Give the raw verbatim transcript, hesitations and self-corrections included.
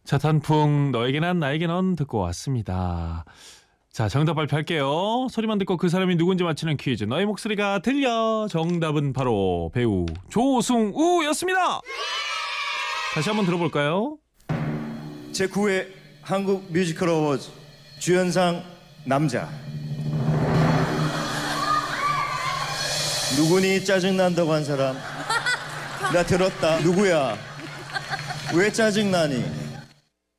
자, 단풍 너에게 난 나에게 넌 듣고 왔습니다. 자, 정답 발표할게요. 소리만 듣고 그 사람이 누군지 맞히는 퀴즈. 너의 목소리가 들려. 정답은 바로 배우 조승우였습니다. 다시 한번 들어볼까요? 제구 회 한국 뮤지컬 어워즈 주연상 남자. 누구니 짜증난다고 한 사람? 나 들었다. 누구야? 왜 짜증나니?